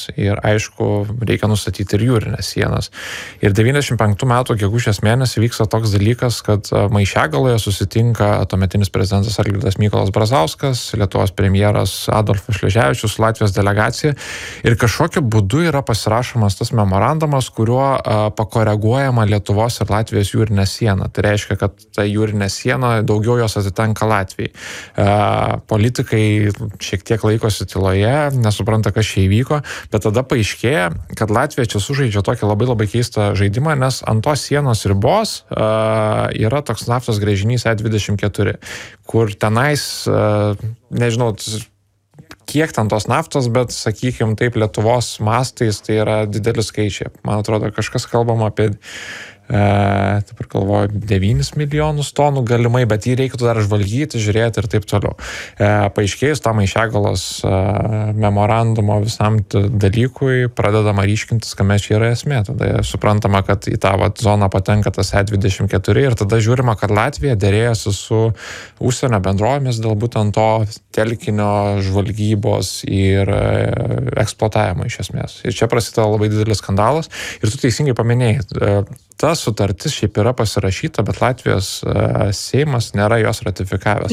ir aišku, reikia nustatyti ir jūrinės sienas. Ir 95 metų gegužės mėnesį vyksta toks dalykas, kad Maišiagaloje susitinka tuometinis prezidentas Algirdas Mykolas Brazauskas, Lietuvos premjeras Adolfas Šleževičius, Latvijos delegacija ir kažkokiu būdu yra pasirašomas tas memorandumas, kuriuo pakoreguojama Lietuvos ir Latvijos jūrinė siena. Tai reiškia, kad ta jūrinė siena daugiau jos atitenka Latvijai. Politikai šiek tiek laikosi tyloje, nesupranta, kas čia įvyko, bet tada paaiškėja, kad Latvija čia sužaidžia tokį labai keistą žaidimą, nes ant tos sienos ribos yra toks naftos gręžinys E24, kur tenais, nežinau, kiek ten tos naftos, bet, sakykime, taip Lietuvos mastais tai yra didelis skaičiai. Man atrodo, kažkas kalbama apie dabar galvoju, 9 milijonus tonų galimai, bet jį reiktų dar žvalgyti, žiūrėti ir taip toliau. Paaiškėjus tam Maišiagalos memorandumo visam dalykui, pradedama ryškintis, kame čia yra esmė. Tada suprantama, kad į tą zoną patenka tas E24 ir tada žiūrima, kad Latvija dėrėjosi su užsienio bendrovėmis dėl būtent to telkinio žvalgybos ir eksploatavimo iš esmės. Ir čia prasideda labai didelis skandalas. Ir tu teisingai paminėjai, ta sutartis šiaip yra pasirašyta, bet Latvijos Seimas nėra jos ratifikavęs.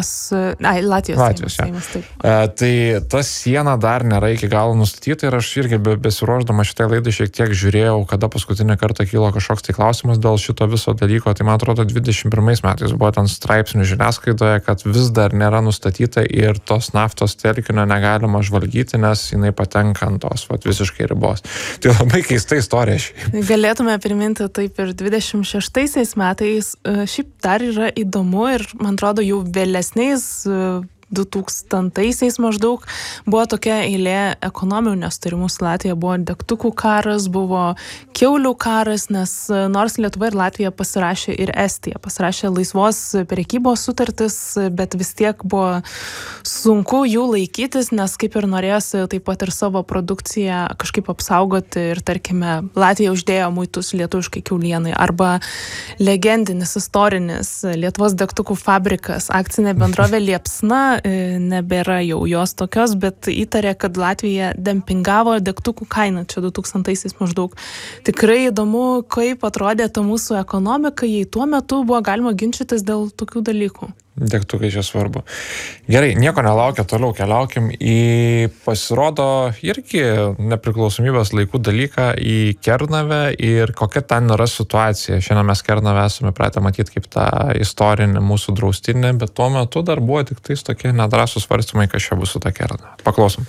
Latvijos Seimas, taip. Tai ta siena dar nėra iki galo nustatyta ir aš irgi besiruošdama šitai laidai šiek tiek žiūrėjau, kada paskutinį kartą kilo kažkoks tai klausimas dėl šito viso dalyko. Tai man atrodo 21 metais buvo ten straipsnių žiniasklaidoje, kad vis dar nėra nustatyta ir tos naftos telkinio negalima žvalgyti, nes jinai patenka ant tos visiškai ribos. Tai labai keista istorija šiaip. Galėtume priminti taip ir 26 metais. Šiaip dar yra įdomu ir, man atrodo, jau vėlesniais 2000-aisiais maždaug buvo tokia eilė ekonominių nesutarimų su Latvija. Buvo degtukų karas, buvo kiaulių karas, nes nors Lietuva ir Latvija pasirašė ir Estija, pasirašė laisvos prekybos sutartis, bet vis tiek buvo sunku jų laikytis, nes kaip ir norėjosi taip pat ir savo produkciją kažkaip apsaugoti ir, tarkime, Latvija uždėjo muitus lietuviškai kiaulienai arba legendinis, istorinis Lietuvos degtukų fabrikas, akcinė bendrovė Liepsna, nebėra jau jos tokios, bet įtarė, kad Latvija dempingavo degtukų kainą čia 2000-aisiais maždaug. Tikrai įdomu, kaip atrodė ta mūsų ekonomika, jei tuo metu buvo galima ginčytis dėl tokių dalykų. Degtukai čia svarbu. Gerai, nieko nelaukia, toliau keliaukim į, pasirodo, irgi nepriklausomybės laikų dalyką į Kernavę ir kokia ten yra situacija. Šiandien mes Kernavę esame pratę matyti kaip tą istorinį mūsų draustinį, bet tuo metu dar buvo tik tais tokie nedrąsūs svarstymai, kas čia bus su ta Kernavė. Paklausom.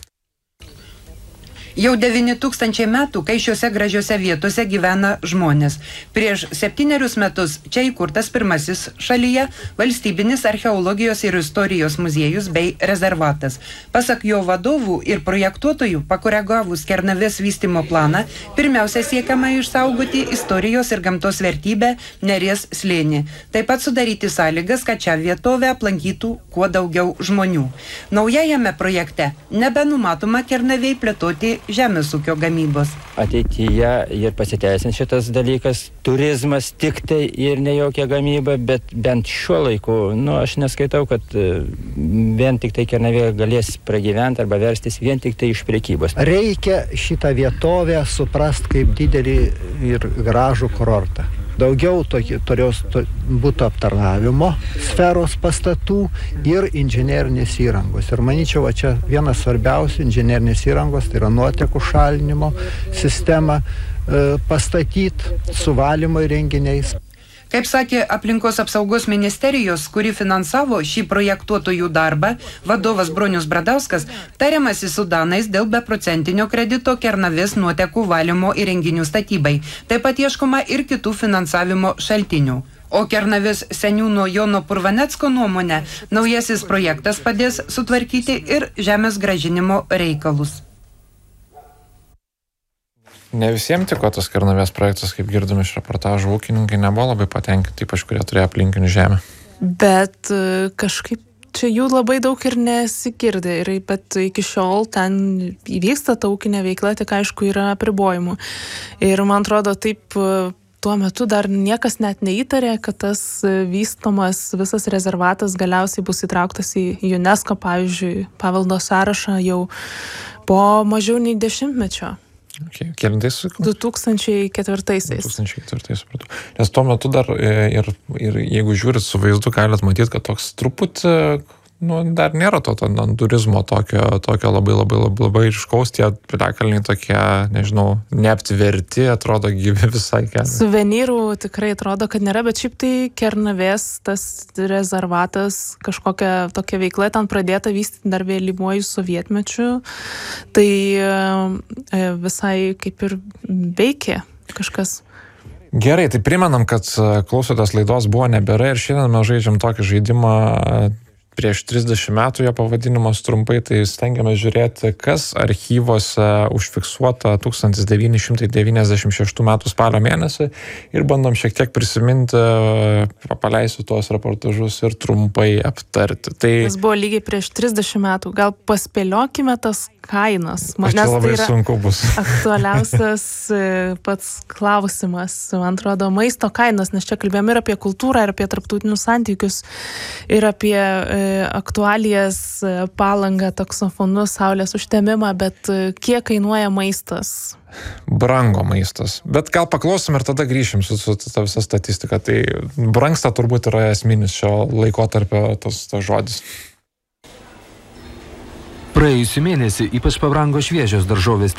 Jau 9000 metų, kai šiuose gražiuose vietose gyvena žmonės. Prieš 7 metus čia įkurtas pirmasis šalyje valstybinis archeologijos ir istorijos muziejus bei rezervatas. Pasak jo vadovų ir projektuotojų, pakoregavus Kernavės vystymo planą, pirmiausia siekiama išsaugoti istorijos ir gamtos vertybę Neries slėnį. Taip pat sudaryti sąlygas, kad šią vietovę aplankytų kuo daugiau žmonių. Naujajame projekte nebenumatoma Kernavei plėtoti žemės ūkio gamybos. Ateityje ir pasiteisins šitas dalykas, turizmas tik tai ir ne jokia gamyba, bet bent šiuo laiku, aš neskaitau, kad vien tik tai Kernavė galės pragyventi arba verstis vien tik tai iš prekybos. Reikia šitą vietovę suprast kaip didelį ir gražų kurortą. Daugiau turės būtų aptarnavimo sferos pastatų ir inžinerinės įrangos. Ir manyčiau, čia vienas svarbiausių inžinerinės įrangos, tai yra nuotekų šalinimo sistema pastatyti su valymo įrenginiais. Kaip sakė Aplinkos apsaugos ministerijos, kuri finansavo šį projektuotojų darbą, vadovas Bronius Bradauskas, tariamasi su danais dėl beprocentinio kredito Kernavės nuotekų valymo įrenginių statybai. Taip pat ieškoma ir kitų finansavimo šaltinių. O Kernavės seniūno Jono Purvanecko nuomonė, naujasis projektas padės sutvarkyti ir žemės grąžinimo reikalus. Ne visiems tiko tas Kernavės projektas, kaip girdim iš reportažų, ūkininkai nebuvo labai patenkinti, ypač kurie turėjo aplinkinių žemę. Bet kažkaip čia jų labai daug ir nesigirdė, bet iki šiol ten įvyksta ta ūkinė veikla, tik aišku yra apribojimų. Ir man atrodo, taip tuo metu dar niekas net neįtarė, kad tas vystomas visas rezervatas galiausiai bus įtrauktas į UNESCO, pavyzdžiui, paveldo sąrašą jau Po mažiau nei 10 metų. Okay. Kelintais? 2004. 2004, supratau. Nes tuo metu dar ir jeigu žiūrit su vaizdu, galit matyti, kad toks truputį, dar nėra to turizmo tokio labai ryškaus, tie piliakalniai tokie, nežinau, neaptverti, atrodo gyvi visai kelią. Suvenyrų tikrai atrodo, kad nėra, bet šiaip tai Kernavės, tas rezervatas, kažkokia tokia veikla ten pradėta vystyti dar vėlyvuoju sovietmečiu, tai visai kaip ir veikė kažkas. Gerai, tai primenam, kad klausotės laidos Buvo nebėra ir šiandien mes žaidžiam tokį žaidimą prieš 30 metų, jo pavadinimas trumpai, tai stengiame žiūrėti, kas archyvose užfiksuota 1996 metų spalio mėnesį ir bandom šiek tiek prisiminti, paleisiu tuos reportažus ir trumpai aptarti. Tas buvo lygiai prieš 30 metų. Gal paspėliokime tas kainas. Nes labai tai sunku bus. Aktualiausias pats klausimas, man atrodo, maisto kainos, nes čia kalbėjome ir apie kultūrą, ir apie tarptautinius santykius, ir apie aktualijas, Palangą, taksofonus, saulės užtemimą, bet kiek kainuoja maistas? Brango maistas. Bet gal paklausom ir tada grįšim su ta visa statistika. Tai brangsta turbūt yra esminis šio laikotarpio tas žodis. Praėjusį mėnesį ypač pabrango šviežios daržovės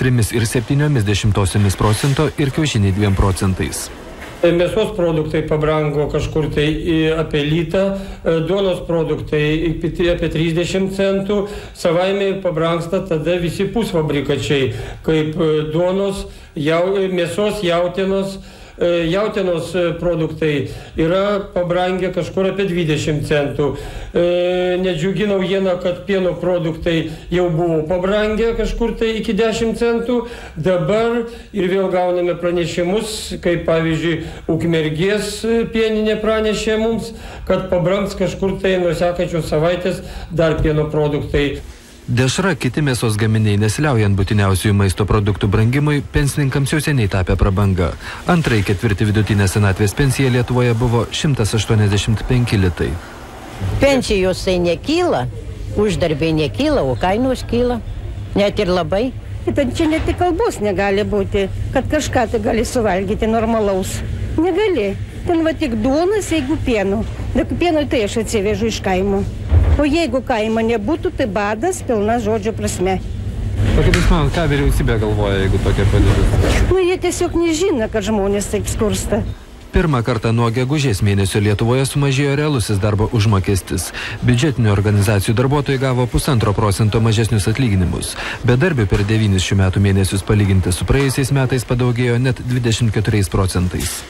3,7% ir kiaušiniai 2%. Mėsos produktai pabrango kažkur tai apie litą, duonos produktai apie 30 centų, savaime pabrangsta tada visi pusfabrikačiai, kaip duonos, mėsos, jautienos produktai yra pabrangę kažkur apie 20 centų. Nedžiugi naujiena, kad pieno produktai jau buvo pabrangę kažkur tai iki 10 centų. Dabar ir vėl gauname pranešimus, kaip pavyzdžiui, Ukmergės pieninė pranešė mums, kad pabrangs kažkur tai nuo sekančios savaitės dar pieno produktai. Dešra, kiti mėsos gaminiai nesiliaujant būtiniausiųjų maisto produktų brangimui, pensininkams jau seniai tapę prabanga. Antrąjį ketvirtį vidutinė senatvės pensija Lietuvoje buvo 185 litai. Pensijos tai nekyla, uždarbiai nekyla, o kainos kyla. Net ir labai. Bet čia ne tik kalbos negali būti, kad kažką tai gali suvalgyti normalaus. Negali. Ten va tik duonas, jeigu pieno. Pieno tai aš atsivežu iš kaimo. O jeigu kaimo nebūtų, tai badas pilna žodžio prasme. O kaip jūs manot, ką vyriausybė galvoja, jeigu tokia padėtis? Jie tiesiog nežino, kad žmonės taip skursta. Pirmą kartą nuo gegužės mėnesio Lietuvoje sumažėjo realusis darbo užmokestis. Biudžetinių organizacijų darbuotojai gavo 1,5% mažesnius atlyginimus. Bedarbių per 9 šių metų mėnesius palyginti su praėjusiais metais padaugėjo net 24%.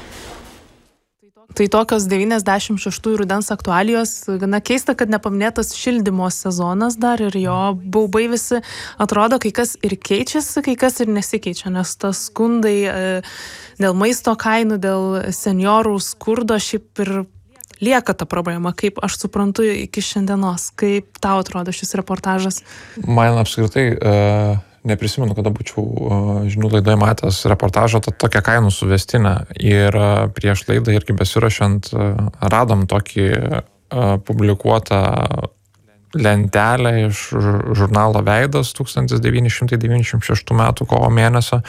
Tai tokios 96 rudens aktualijos. Gana keista, kad nepaminėtas šildymo sezonas dar ir jo baubai visi atrodo, kai kas ir keičiasi, kai kas ir nesikeičia, nes tas skundai dėl maisto kainų, dėl seniorų skurdo šiaip ir lieka ta problema, kaip aš suprantu iki šiandienos. Kaip tau atrodo šis reportažas? Man apskritai neprisimenu, kada būčiau žinių laidoje matęs reportažą tokią kainų suvestinę. Ir prieš laidą irgi besirašant radom tokį publikuotą lentelę iš žurnalo Veidas 1996 metų kovo mėnesio.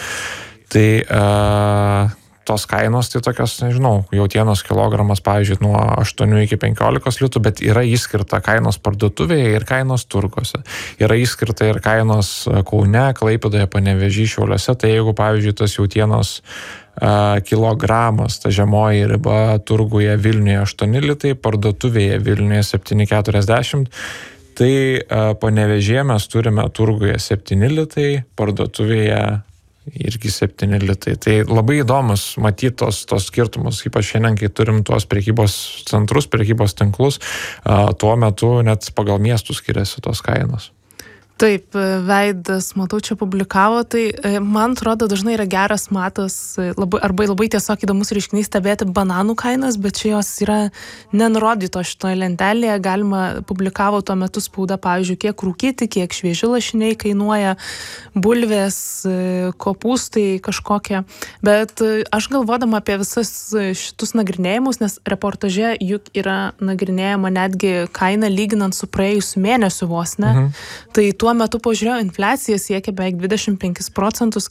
Tai tos kainos, tai tokios, nežinau, jautienos kilogramas, pavyzdžiui, nuo 8 iki 15 litų, bet yra įskirta kainos parduotuvėje ir kainos turguose. Yra įskirta ir kainos Kaune, Klaipėdoje, Panevėžy, Šiauliuose. Tai jeigu, pavyzdžiui, tas jautienos kilogramas, ta žemoji riba turguje Vilniuje 8 litai, parduotuvėje Vilniuje 7,40, tai Panevėžyje mes turime turguje 7 litai, parduotuvėje irgi 7 litai. Tai labai įdomus matyti tos skirtumus, ypač šiandien, kai turim tuos prekybos centrus, prekybos tinklus, tuo metu net pagal miestų skiriasi tos kainos. Taip, Veidas, matau, čia publikavo, tai man atrodo dažnai yra geras matas, arba labai tiesiog įdomus reiškinys stebėti bananų kainas, bet čia jos yra nenurodytos šitoje lentelėje, galima publikavo tuo metu spauda, pavyzdžiui, kiek rūkyti, kiek švieži lašiniai kainuoja, bulvės, kopūstai kažkokie, bet aš galvodama apie visas šitus nagrinėjimus, nes reportaže juk yra nagrinėjama netgi kaina lyginant su praėjusiu mėnesiu vos, ne? Tai tuo metu pažiūrėjau, infliacija siekia beveik 25%,